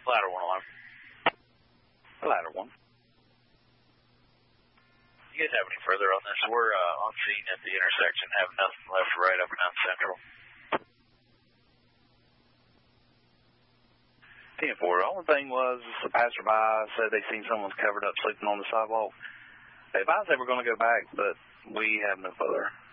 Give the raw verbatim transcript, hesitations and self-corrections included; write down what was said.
Ladder one alarm. Ladder one. You guys have any further on this? We're uh, on scene at the intersection, have nothing left or right up and down Central. ten four, the only thing was the passerby said they seen someone's covered up sleeping on the sidewalk. They advised they were going to go back, but we have no further.